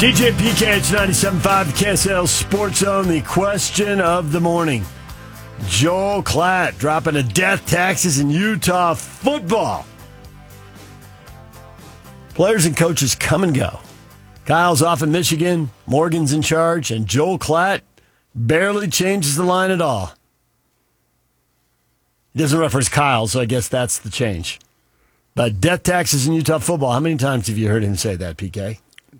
DJ PKH 97.5 KSL Sports Zone. The question of the morning. Joel Klatt dropping a death taxes in Utah football. Players and coaches come and go. Kyle's off in Michigan, Morgan's in charge, and Joel Klatt barely changes the line at all. He doesn't reference Kyle, so I guess that's the change. But death taxes in Utah football, how many times have you heard him say that, PK?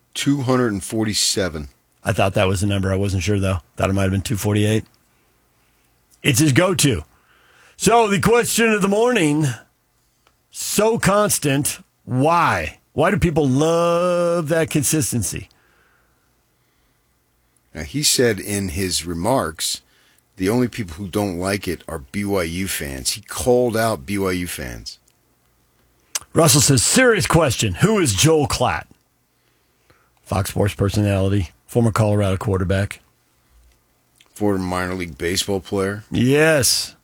247. I thought that was the number. I wasn't sure, though. Thought it might have been 248. It's his go-to. So the question of the morning, so constant, why? Why do people love that consistency? Now, he said in his remarks, the only people who don't like it are BYU fans. He called out BYU fans. Russell says, serious question. Who is Joel Klatt? Fox Sports personality, former Colorado quarterback. Former minor league baseball player. Yes.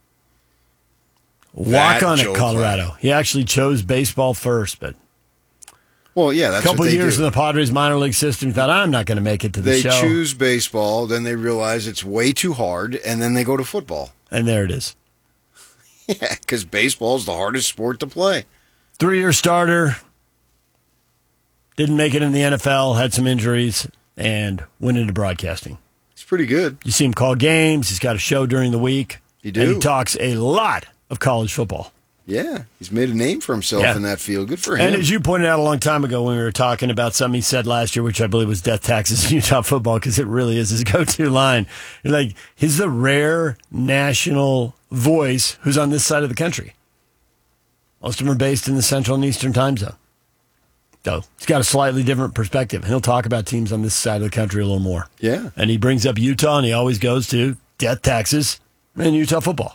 Walk on it, Colorado. Klatt. He actually chose baseball first, but well, yeah, that's a couple what they years do. in the Padres minor league system, he thought, I'm not going to make it to the show. They choose baseball, then they realize it's way too hard, and then they go to football. And there it is. Yeah, because baseball is the hardest sport to play. 3-year starter. Didn't make it in the NFL, had some injuries, and went into broadcasting. It's pretty good. You see him call games. He's got a show during the week. You do. And he talks a lot of college football. Yeah, he's made a name for himself in that field. Good for him. And as you pointed out a long time ago when we were talking about something he said last year, which I believe was death taxes in Utah football, because it really is his go-to line. You're like, he's the rare national voice who's on this side of the country. Most of them are based in the Central and Eastern time zone. So he's got a slightly different perspective. He'll talk about teams on this side of the country a little more. Yeah. And he brings up Utah, and he always goes to death taxes and Utah football.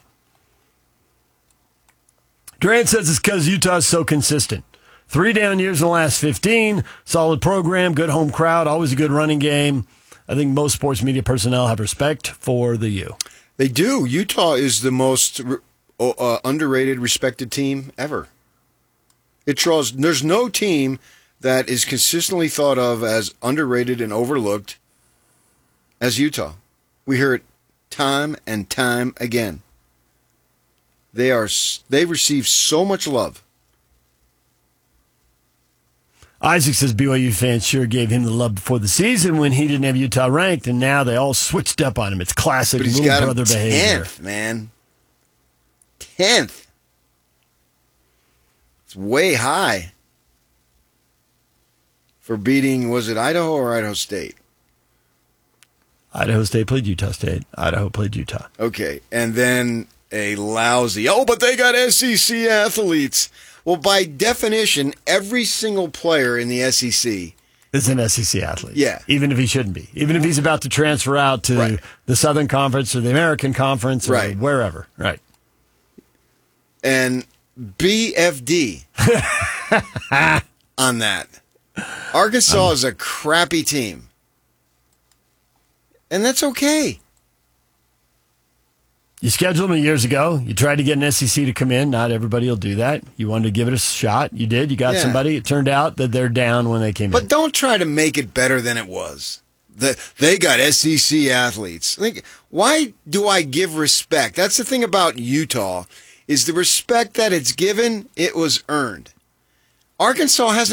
Durant says it's because Utah is so consistent. 3 down years in the last 15, solid program, good home crowd, always a good running game. I think most sports media personnel have respect for the U. They do. Utah is the most underrated, respected team ever. There's no team that is consistently thought of as underrated and overlooked as Utah. We hear it time and time again. They receive so much love. Isaac says BYU fans sure gave him the love before the season when he didn't have Utah ranked, and now they all switched up on him. It's classic But he's little got brother him behavior. 10th, man. 10th. It's way high for beating, was it Idaho or Idaho State? Idaho State played Utah State. Idaho played Utah. Okay, and then a lousy, but they got SEC athletes. Well, by definition, every single player in the SEC is an SEC athlete. Yeah. Even if he shouldn't be. Even if he's about to transfer out to the Southern Conference or the American Conference or wherever. Right. And BFD on that. Arkansas is a crappy team. And that's okay. You scheduled them years ago. You tried to get an SEC to come in. Not everybody will do that. You wanted to give it a shot. You did. You got somebody. It turned out that they're down when they came in. But don't try to make it better than it was. They got SEC athletes. Why do I give respect? That's the thing about Utah, is the respect that it's given, it was earned. Arkansas hasn't